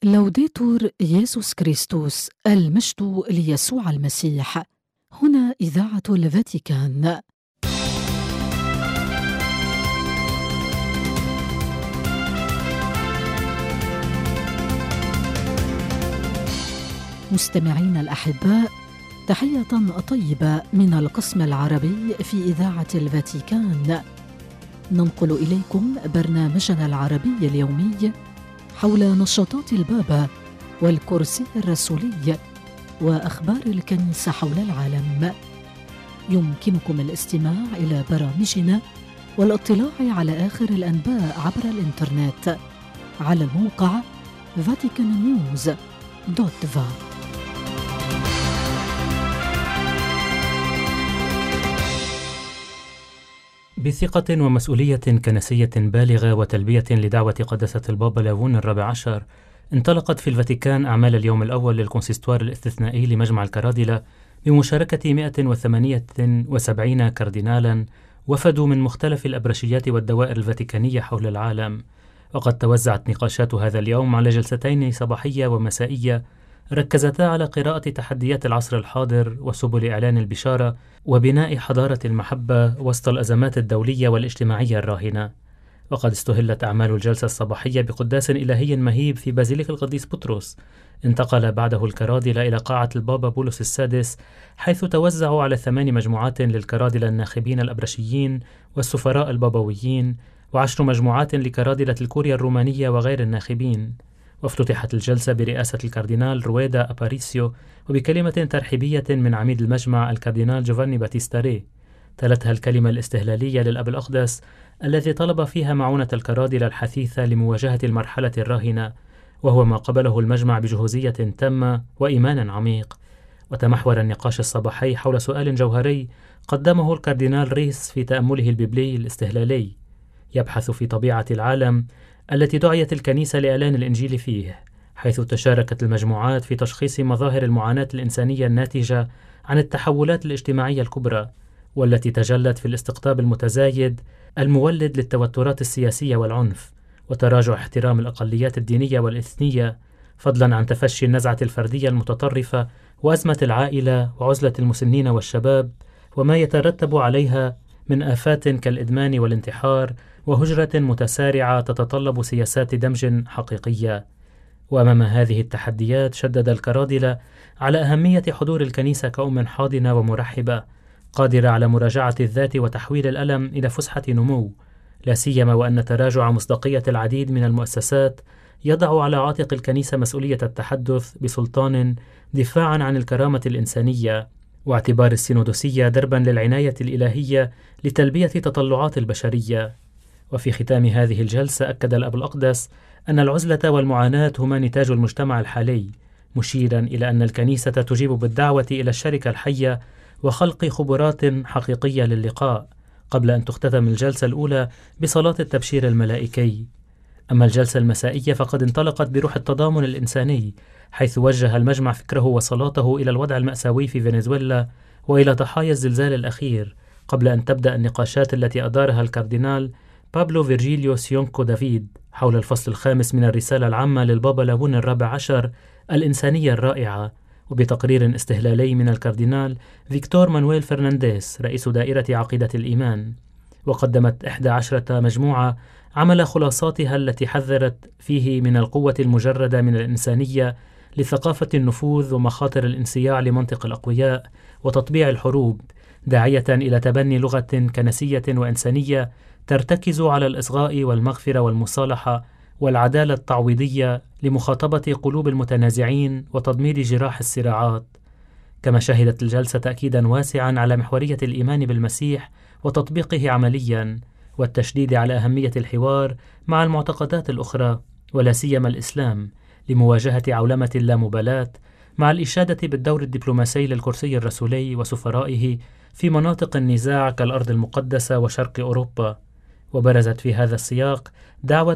لوديتور يسوع كريستوس، المجد ليسوع المسيح. هنا إذاعة الفاتيكان. مستمعين الأحباء، تحية طيبة من القسم العربي في إذاعة الفاتيكان. ننقل إليكم برنامجنا العربي اليومي حول نشاطات البابا والكرسي الرسولي وأخبار الكنيسة حول العالم. يمكنكم الاستماع إلى برامجنا والاطلاع على آخر الأنباء عبر الإنترنت على الموقع vaticannews.va. بثقة ومسؤولية كنسية بالغة وتلبية لدعوة قداسة البابا لاون الرابع عشر، انطلقت في الفاتيكان أعمال اليوم الأول للكونسيستوار الاستثنائي لمجمع الكرادلة بمشاركة 178 كاردينالا وفدوا من مختلف الأبرشيات والدوائر الفاتيكانية حول العالم. وقد توزعت نقاشات هذا اليوم على جلستين صباحية ومسائية ركزتا على قراءة تحديات العصر الحاضر وسبل إعلان البشارة وبناء حضارة المحبة وسط الأزمات الدولية والاجتماعية الراهنة. وقد استهلت أعمال الجلسة الصباحية بقداس إلهي مهيب في بازيليك القديس بطرس. انتقل بعده الكرادلة إلى قاعة البابا بولس السادس، حيث توزعوا على 8 مجموعات للكرادلة الناخبين الأبرشيين والسفراء البابويين، و10 مجموعات لكرادلة الكوريا الرومانية وغير الناخبين. وافتتحت الجلسة برئاسة الكاردينال رويدا أباريسيو وبكلمة ترحيبية من عميد المجمع الكاردينال جوفاني باتيستا ري. تلتها الكلمة الاستهلالية للأب الأقدس الذي طلب فيها معونة الكرادلة الحثيثة لمواجهة المرحلة الراهنة، وهو ما قبله المجمع بجهوزية تامة وإيمان عميق. وتمحور النقاش الصباحي حول سؤال جوهري قدمه الكاردينال ريس في تأمله البيبلي الاستهلالي، يبحث في طبيعة العالم التي دعيت الكنيسة لإعلان الإنجيل فيه، حيث تشاركت المجموعات في تشخيص مظاهر المعاناة الإنسانية الناتجة عن التحولات الاجتماعية الكبرى، والتي تجلت في الاستقطاب المتزايد المولد للتوترات السياسية والعنف وتراجع احترام الأقليات الدينية والإثنية، فضلا عن تفشي النزعة الفردية المتطرفة وأزمة العائلة وعزلة المسنين والشباب وما يترتب عليها من آفات كالإدمان والانتحار وهجرة متسارعة تتطلب سياسات دمج حقيقية. وأمام هذه التحديات شدد الكرادلة على أهمية حضور الكنيسة كأم حاضنة ومرحبة قادرة على مراجعة الذات وتحويل الألم إلى فسحة نمو، لا سيما وأن تراجع مصداقية العديد من المؤسسات يضع على عاتق الكنيسة مسؤولية التحدث بسلطان دفاعا عن الكرامة الإنسانية واعتبار السينودوسية دربا للعناية الإلهية لتلبية تطلعات البشرية. وفي ختام هذه الجلسة أكد الأب الأقدس أن العزلة والمعاناة هما نتاج المجتمع الحالي، مشيرا إلى أن الكنيسة تجيب بالدعوة إلى الشركة الحية وخلق خبرات حقيقية للقاء، قبل أن تختتم الجلسة الأولى بصلاة التبشير الملائكي. أما الجلسة المسائية فقد انطلقت بروح التضامن الإنساني، حيث وجه المجمع فكره وصلاته إلى الوضع المأساوي في فنزويلا وإلى ضحايا الزلزال الأخير، قبل أن تبدأ النقاشات التي أدارها الكاردينال بابلو فيرجيليو سيونكو دافيد حول الفصل الخامس من الرسالة العامة للبابا لاون الرابع عشر الإنسانية الرائعة، وبتقرير استهلالي من الكاردينال فيكتور مانويل فرنانديز رئيس دائرة عقيدة الإيمان. وقدمت 11 مجموعة عمل خلاصاتها التي حذرت فيه من القوة المجردة من الإنسانية لثقافة النفوذ ومخاطر الانصياع لمنطق الأقوياء وتطبيع الحروب، داعية إلى تبني لغة كنسية وإنسانية ترتكز على الإصغاء والمغفرة والمصالحة والعدالة التعويضية لمخاطبة قلوب المتنازعين وتضميد جراح الصراعات. كما شهدت الجلسة تأكيدا واسعا على محورية الإيمان بالمسيح وتطبيقه عمليا، والتشديد على أهمية الحوار مع المعتقدات الأخرى ولا سيما الإسلام لمواجهة عولمة اللامبالاة، مع الإشادة بالدور الدبلوماسي للكرسي الرسولي وسفرائه في مناطق النزاع كالأرض المقدسة وشرق أوروبا. وبرزت في هذا السياق دعوة